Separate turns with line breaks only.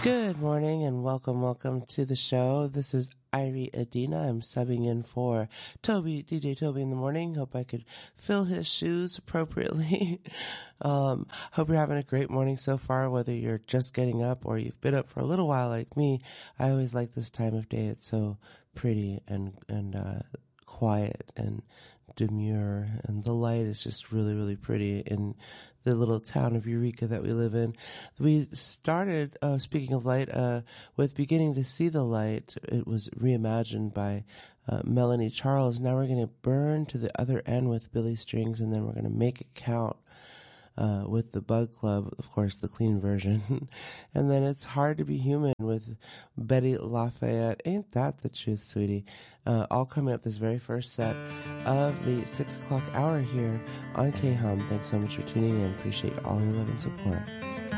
Good morning and welcome to the show. This is Irie Adina. I'm subbing in for DJ Toby in the morning. Hope I could fill his shoes appropriately. Hope you're having a great morning so far, whether you're just getting up or you've been up for a little while like me. I always like this time of day. It's so pretty and quiet and demure, and the light is just really, really pretty in the little town of Eureka that we live in. We started, speaking of light, with Beginning to See the Light. It was reimagined by Melanie Charles. Now we're going to burn to the other end with Billy Strings, and then we're going to make it count with the Bug Club, of course, the clean version. And then It's Hard to Be Human with Betty Lafayette. Ain't that the truth, sweetie? All coming up this very first set of the 6 o'clock hour here on K-Hum. Thanks so much for tuning in. Appreciate all your love and support.